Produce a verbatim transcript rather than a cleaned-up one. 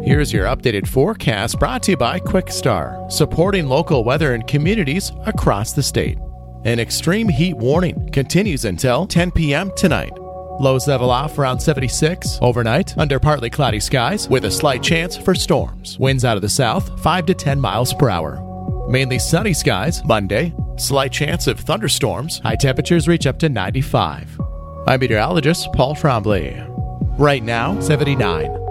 Here's your updated forecast brought to you by QuickStar, supporting local weather and communities across the state. An extreme heat warning continues until ten p.m. tonight. Lows level off around seventy-six. Overnight, under partly cloudy skies with a slight chance for storms. Winds out of the south, five to ten miles per hour. Mainly sunny skies Monday. Slight chance of thunderstorms. High temperatures reach up to ninety-five. I'm meteorologist Paul Trombley. Right now, seventy-nine.